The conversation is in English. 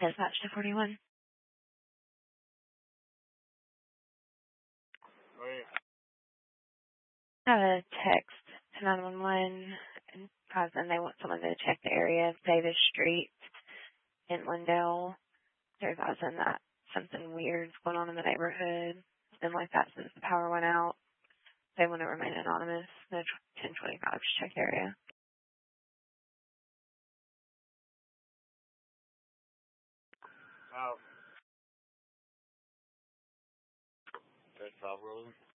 Dispatch to 41. Oh, yeah. I have a text to 911 and they want someone to check the area of Davis Street in Lindale. They're advising that something weird's going on in the neighborhood. It's been like that since the power went out. They want to remain anonymous. The 1025 check area. Oh. 35 rolling.